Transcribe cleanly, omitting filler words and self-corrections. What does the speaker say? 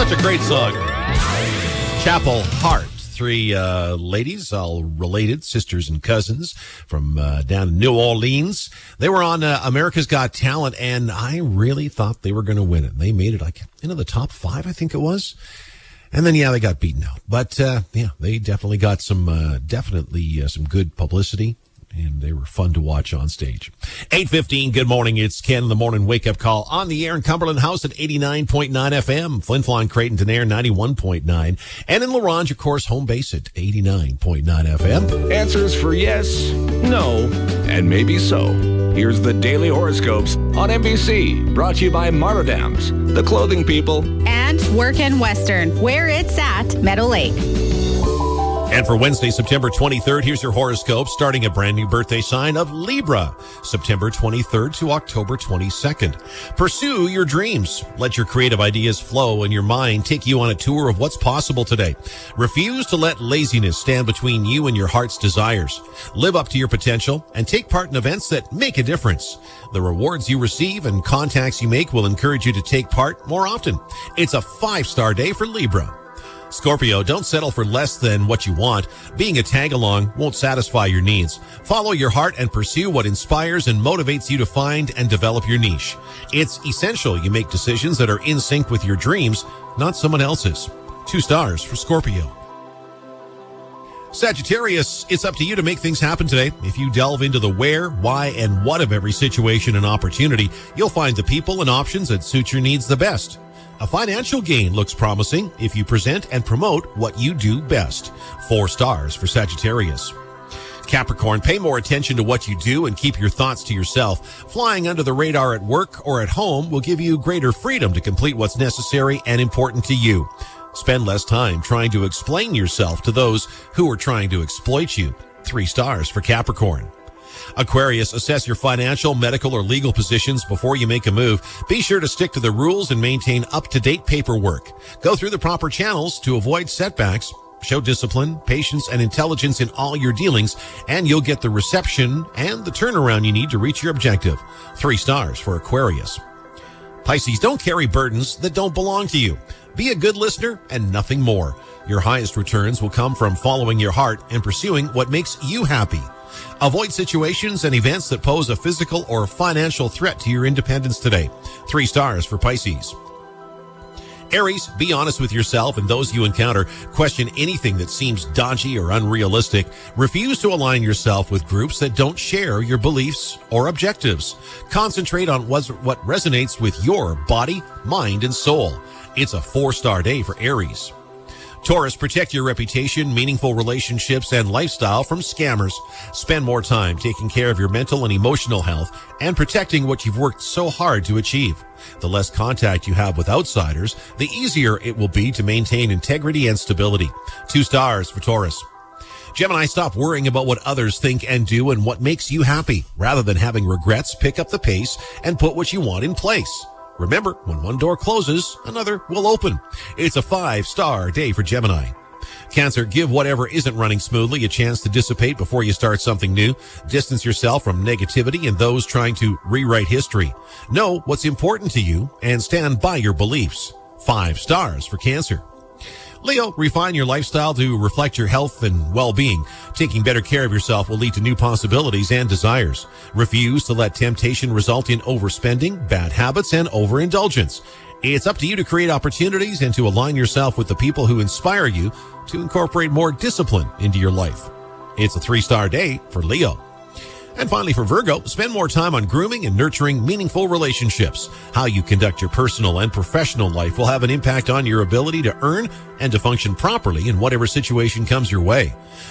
Such a great song. Chapel Heart. Three ladies, all related, sisters and cousins from down in New Orleans. They were on America's Got Talent, and I really thought they were going to win it. They made it like into the top 5, I think it was. And then, they got beaten out. But, they definitely got some good publicity. And they were fun to watch on stage. 8:15, good morning. It's Ken in the Morning Wake-Up Call on the air in Cumberland House at 89.9 FM. Flin Flon, Creighton, Denair, 91.9. And in La Ronge, of course, home base at 89.9 FM. Answers for yes, no, and maybe so. Here's the Daily Horoscopes on NBC. Brought to you by Martindams, the clothing people. And Work in Western, where it's at Meadow Lake. And for Wednesday, September 23rd, here's your horoscope, starting a brand new birthday sign of Libra, September 23rd to October 22nd. Pursue your dreams. Let your creative ideas flow and your mind take you on a tour of what's possible today. Refuse to let laziness stand between you and your heart's desires. Live up to your potential and take part in events that make a difference. The rewards you receive and contacts you make will encourage you to take part more often. It's a 5-star day for Libra. Scorpio, don't settle for less than what you want. Being a tag-along won't satisfy your needs. Follow your heart and pursue what inspires and motivates you to find and develop your niche. It's essential you make decisions that are in sync with your dreams, not someone else's. 2 stars for Scorpio. Sagittarius, it's up to you to make things happen today. If you delve into the where, why, and what of every situation and opportunity, you'll find the people and options that suit your needs the best. A financial gain looks promising if you present and promote what you do best. 4 stars for Sagittarius. Capricorn, pay more attention to what you do and keep your thoughts to yourself. Flying under the radar at work or at home will give you greater freedom to complete what's necessary and important to you. Spend less time trying to explain yourself to those who are trying to exploit you. 3 stars for Capricorn. Aquarius, assess your financial, medical, or legal positions before you make a move. Be sure to stick to the rules and maintain up-to-date paperwork. Go through the proper channels to avoid setbacks. Show discipline, patience, and intelligence in all your dealings, and you'll get the reception and the turnaround you need to reach your objective. 3 stars for Aquarius. Pisces, don't carry burdens that don't belong to you. Be a good listener and nothing more. Your highest returns will come from following your heart and pursuing what makes you happy. Avoid situations and events that pose a physical or financial threat to your independence today. 3 stars for Pisces. Aries, be honest with yourself and those you encounter. Question anything that seems dodgy or unrealistic. Refuse to align yourself with groups that don't share your beliefs or objectives. Concentrate on what resonates with your body, mind, and soul. It's a 4-star day for Aries. Taurus, protect your reputation, meaningful relationships, and lifestyle from scammers. Spend more time taking care of your mental and emotional health and protecting what you've worked so hard to achieve. The less contact you have with outsiders, the easier it will be to maintain integrity and stability. 2 stars for Taurus. Gemini, stop worrying about what others think and do and what makes you happy. Rather than having regrets, pick up the pace and put what you want in place. Remember, when one door closes, another will open. It's a 5-star day for Gemini. Cancer, give whatever isn't running smoothly a chance to dissipate before you start something new. Distance yourself from negativity and those trying to rewrite history. Know what's important to you and stand by your beliefs. 5 stars for Cancer. Leo, refine your lifestyle to reflect your health and well-being. Taking better care of yourself will lead to new possibilities and desires. Refuse to let temptation result in overspending, bad habits, and overindulgence. It's up to you to create opportunities and to align yourself with the people who inspire you to incorporate more discipline into your life. It's a 3-star day for Leo. And finally, for Virgo, spend more time on grooming and nurturing meaningful relationships. How you conduct your personal and professional life will have an impact on your ability to earn and to function properly in whatever situation comes your way.